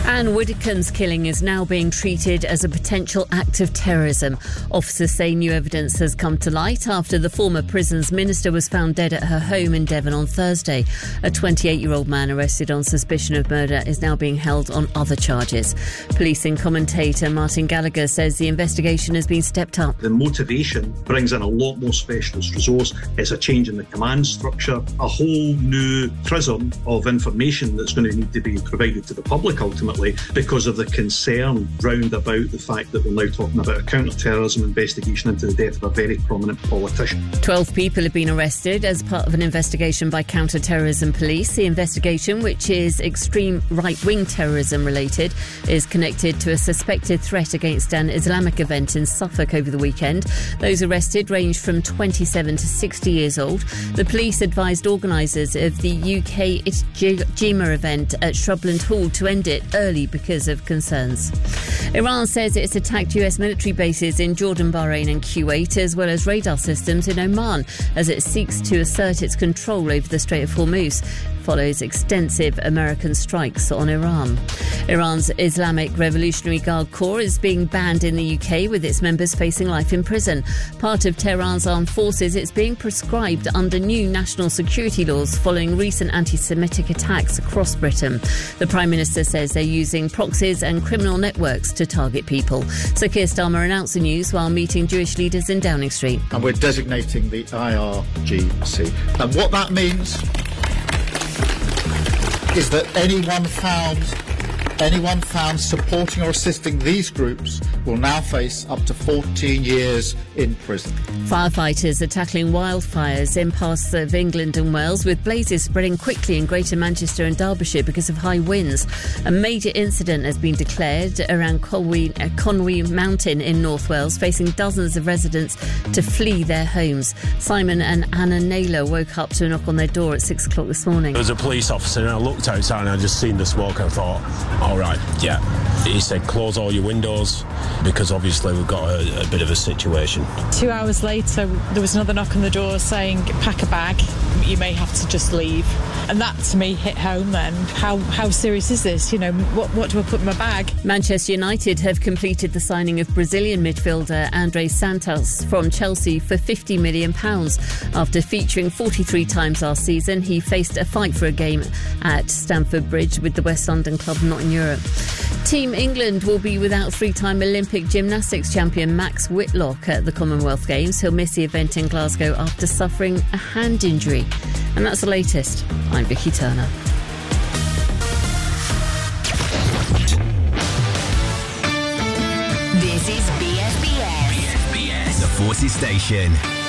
Anne Widdecombe's killing is now being treated as a potential act of terrorism. Officers say new evidence has come to light after the former prisons minister was found dead at her home in Devon on Thursday. A 28-year-old man arrested on suspicion of murder is now being held on other charges. Policing commentator Martin Gallagher says the investigation has been stepped up. The motivation brings in a lot more specialist resource. It's a change in the command structure, a whole new prism of information that's going to need to be provided to the public ultimately, because of the concern round about the fact that we're now talking about a counter-terrorism investigation into the death of a very prominent politician. 12 people have been arrested as part of an investigation by counter-terrorism police. The investigation, which is extreme right-wing terrorism related, is connected to a suspected threat against an Islamic event in Suffolk over the weekend. Those arrested range from 27 to 60 years old. The police advised organisers of the UK Ijtima event at Shrubland Hall to end it early because of concerns. Iran says it's attacked US military bases in Jordan, Bahrain and Kuwait, as well as radar systems in Oman, as it seeks to assert its control over the Strait of Hormuz. Follows extensive American strikes on Iran. Iran's Islamic Revolutionary Guard Corps is being banned in the UK, with its members facing life in prison. Part of Tehran's armed forces, it's being prescribed under new national security laws following recent anti-Semitic attacks across Britain. The Prime Minister says they're using proxies and criminal networks to target people. Sir Keir Starmer announced the news while meeting Jewish leaders in Downing Street. And we're designating the IRGC. And what that means is that anyone found supporting or assisting these groups will now face up to 14 years in prison. Firefighters are tackling wildfires in parts of England and Wales, with blazes spreading quickly in Greater Manchester and Derbyshire because of high winds. A major incident has been declared around Conwy Mountain in North Wales, facing dozens of residents to flee their homes. Simon and Anna Naylor woke up to a knock on their door at 6 o'clock this morning. There was a police officer and I looked outside and I just seen the smoke and I thought, all right, yeah. He said, close all your windows because obviously we've got a bit of a situation. 2 hours later, there was another knock on the door saying, pack a bag, you may have to just leave. And that, to me, hit home then. How serious is this? You know, what do I put in my bag? Manchester United have completed the signing of Brazilian midfielder Andrés Santos from Chelsea for £50 million. After featuring 43 times last season, he faced a fight for a game at Stamford Bridge with the West London club not in Europe. Team England will be without three-time Olympic gymnastics champion Max Whitlock at the Commonwealth Games. He'll miss the event in Glasgow after suffering a hand injury. And that's the latest. I'm Vicky Turner. This is BFBS. The Forces Station.